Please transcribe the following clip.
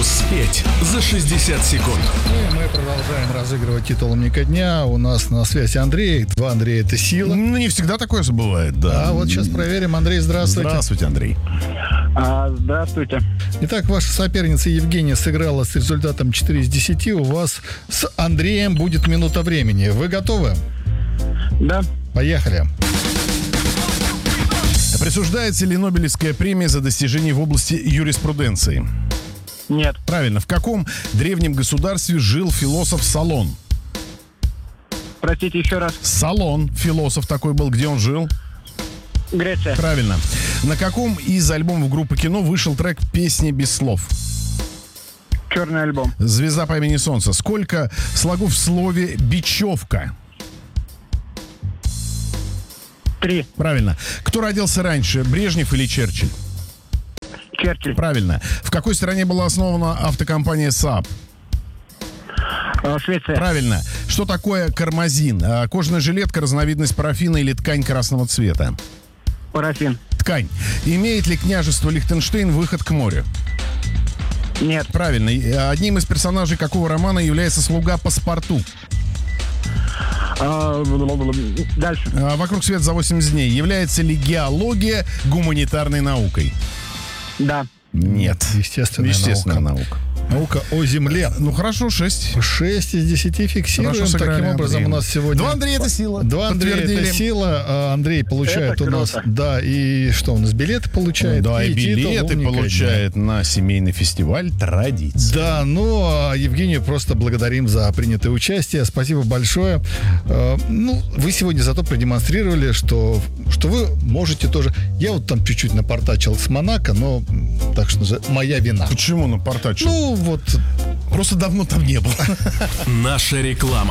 Успеть за 60 секунд. И мы продолжаем разыгрывать титул «Умника дня». У нас на связи Андрей. Два Андрея — это сила. Ну, не всегда такое же бывает, да. А вот сейчас проверим. Андрей, здравствуйте. Здравствуйте, Андрей. Здравствуйте. Итак, ваша соперница Евгения сыграла с результатом 4 из 10. У вас с Андреем будет минута времени. Вы готовы? Да. Поехали. Присуждается ли Нобелевская премия за достижения в области юриспруденции? Нет. Правильно. В каком древнем государстве жил философ Солон? Простите еще раз. Солон, философ такой был. Где он жил? Греция. Правильно. На каком из альбомов группы Кино вышел трек «Песни без слов»? Черный альбом. «Звезда по имени Солнце». Сколько слогов в слове «бечевка»? 3. Правильно. Кто родился раньше, Брежнев или Черчилль? Черчилль. Правильно. В какой стране была основана автокомпания Saab? Швеция. Правильно. Что такое кармазин? Кожаная жилетка, разновидность парафина или ткань красного цвета? Парафин. Ткань. Имеет ли княжество Лихтенштейн выход к морю? Нет. Правильно. Одним из персонажей какого романа является слуга паспорту? Дальше. «Вокруг света за 80 дней». Является гуманитарной гуманитарной наукой? Да. Нет. Естественная наука. Наука о Земле. Ну хорошо, 6. 6 из 10 фиксируем. Хорошо сыграли, Таким образом, Андрей. у нас сегодня... Два Андрея — это сила. Два Андрея — это Подтвердили. сила. А Андрей получает Это у нас... круто. Да, и что у нас? Билеты получает. Да, и титул билеты «Умника получает на семейный фестиваль «Традиции». Да, ну, а Евгению просто благодарим за принятое участие. Спасибо большое. Вы сегодня зато продемонстрировали, что вы можете тоже... Я вот там чуть-чуть напортачил с Монако, но, так что моя вина. Почему напортачил? Ну, вот... Просто давно там не был. Наша реклама.